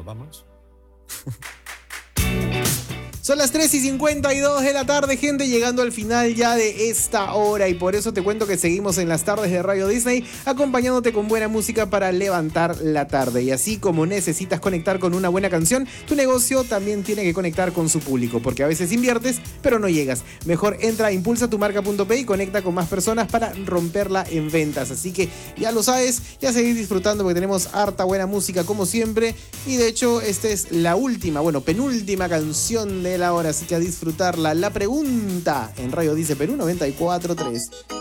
vamos. Son las 3:52 de la tarde, gente, llegando al final ya de esta hora, y por eso te cuento que seguimos en las tardes de Radio Disney, acompañándote con buena música para levantar la tarde. Y así como necesitas conectar con una buena canción, tu negocio también tiene que conectar con su público, porque a veces inviertes, pero no llegas. Mejor entra a impulsatumarca.p y conecta con más personas para romperla en ventas. Así que ya lo sabes, ya seguir disfrutando porque tenemos harta buena música como siempre. Y de hecho, esta es la última, penúltima canción de la hora, así que a disfrutarla. La pregunta en Radio Dice Perú 94.3.